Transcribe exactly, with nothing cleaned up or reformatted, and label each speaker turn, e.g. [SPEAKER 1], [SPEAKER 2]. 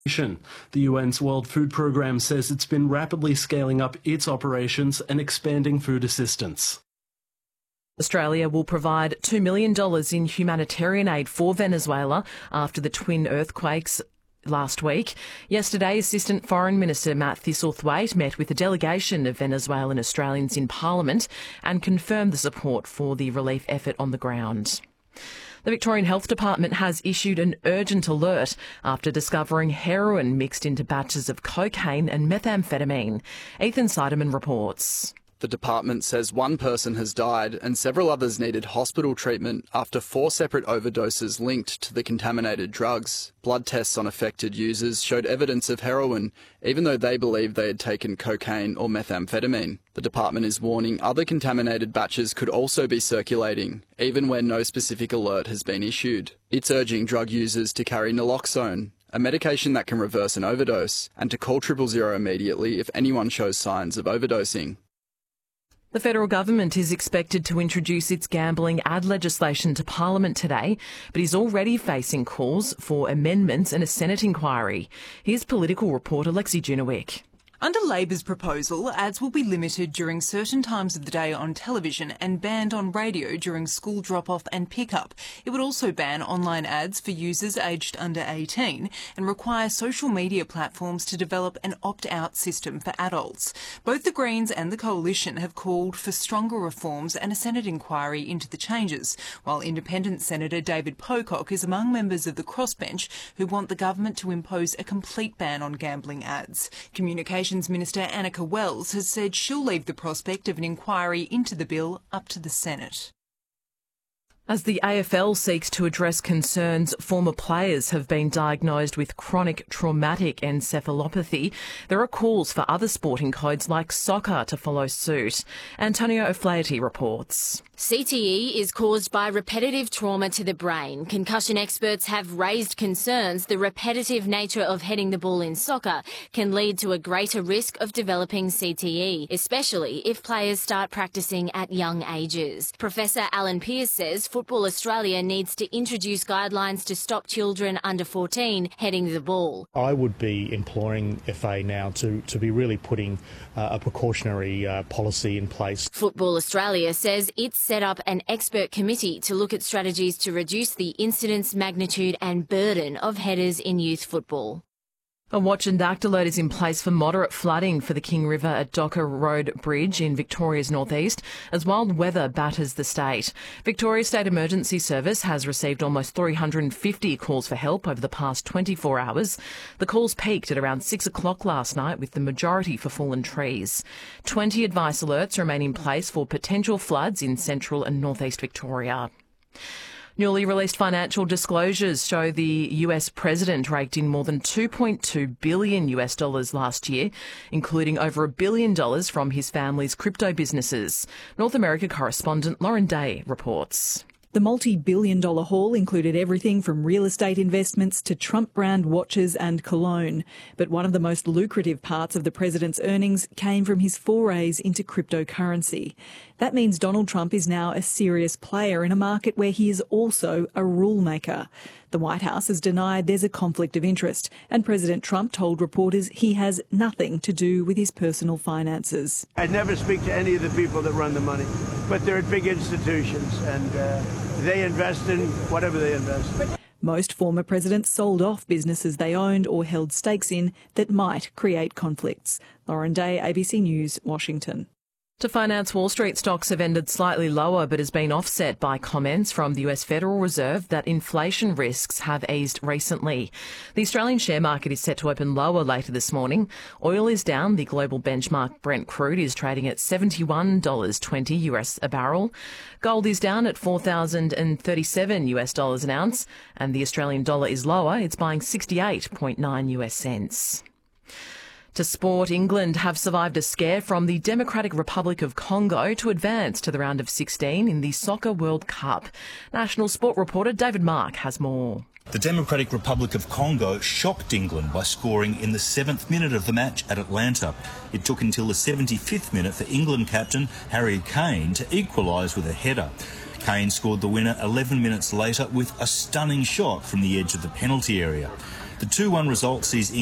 [SPEAKER 1] The U N's World Food Programme says it's been rapidly scaling up its operations and expanding food assistance.
[SPEAKER 2] Australia will provide two million dollars in humanitarian aid for Venezuela after the twin earthquakes last week. Yesterday, Assistant Foreign Minister Matt Thistlethwaite met with a delegation of Venezuelan Australians in Parliament and confirmed the support for the relief effort on the ground. The Victorian Health Department has issued an urgent alert after discovering heroin mixed into batches of cocaine and methamphetamine. Ethan Seidemann reports.
[SPEAKER 3] The department says one person has died and several others needed hospital treatment after four separate overdoses linked to the contaminated drugs. Blood tests on affected users showed evidence of heroin, even though they believed they had taken cocaine or methamphetamine. The department is warning other contaminated batches could also be circulating, even when no specific alert has been issued. It's urging drug users to carry naloxone, a medication that can reverse an overdose, and to call triple zero immediately if anyone shows signs of overdosing.
[SPEAKER 2] The federal government is expected to introduce its gambling ad legislation to Parliament today, but is already facing calls for amendments and a Senate inquiry. Here's political reporter Lexi Junowick.
[SPEAKER 4] Under Labor's proposal, ads will be limited during certain times of the day on television and banned on radio during school drop-off and pick-up. It would also ban online ads for users aged under eighteen and require social media platforms to develop an opt-out system for adults. Both the Greens and the Coalition have called for stronger reforms and a Senate inquiry into the changes, while Independent Senator David Pocock is among members of the crossbench who want the government to impose a complete ban on gambling ads. Communications Minister Annika Wells has said she'll leave the prospect of an inquiry into the bill up to the Senate.
[SPEAKER 2] As the A F L seeks to address concerns former players have been diagnosed with chronic traumatic encephalopathy, there are calls for other sporting codes like soccer to follow suit. Antonio O'Flaherty reports.
[SPEAKER 5] C T E is caused by repetitive trauma to the brain. Concussion experts have raised concerns the repetitive nature of heading the ball in soccer can lead to a greater risk of developing C T E, especially if players start practicing at young ages. Professor Alan Pearce says Football Australia needs to introduce guidelines to stop children under fourteen heading the ball.
[SPEAKER 6] I would be imploring F A now to, to be really putting uh, a precautionary uh, policy in place.
[SPEAKER 5] Football Australia says it's set up an expert committee to look at strategies to reduce the incidence, magnitude and burden of headers in youth football.
[SPEAKER 2] A watch and act alert is in place for moderate flooding for the King River at Docker Road Bridge in Victoria's northeast as wild weather batters the state. Victoria State Emergency Service has received almost three hundred fifty calls for help over the past twenty-four hours. The calls peaked at around six o'clock last night, with the majority for fallen trees. twenty advice alerts remain in place for potential floods in central and northeast Victoria. Newly released financial disclosures show the U S president raked in more than two point two billion U S dollars last year, including over a billion dollars from his family's crypto businesses. North America correspondent Lauren Day reports.
[SPEAKER 7] The multi-billion dollar haul included everything from real estate investments to Trump brand watches and cologne. But one of the most lucrative parts of the president's earnings came from his forays into cryptocurrency. That means Donald Trump is now a serious player in a market where he is also a rule maker. The White House has denied there's a conflict of interest, and President Trump told reporters he has nothing to do with his personal finances.
[SPEAKER 8] I never speak to any of the people that run the money, but they're at big institutions, and uh, they invest in whatever they invest in.
[SPEAKER 7] Most former presidents sold off businesses they owned or held stakes in that might create conflicts. Lauren Day, A B C News, Washington.
[SPEAKER 2] To finance Wall Street, stocks have ended slightly lower but has been offset by comments from the U S Federal Reserve that inflation risks have eased recently. The Australian share market is set to open lower later this morning. Oil is down. The global benchmark Brent crude is trading at seventy-one dollars twenty U S a barrel. Gold is down at four thousand thirty-seven U S dollars an ounce, and the Australian dollar is lower. It's buying sixty-eight point nine U S cents. To sport, England have survived a scare from the Democratic Republic of Congo to advance to the round of sixteen in the Soccer World Cup. National Sport reporter David Mark has more.
[SPEAKER 9] The Democratic Republic of Congo shocked England by scoring in the seventh minute of the match at Atlanta. It took until the seventy-fifth minute for England captain Harry Kane to equalise with a header. Kane scored the winner eleven minutes later with a stunning shot from the edge of the penalty area. The two one result sees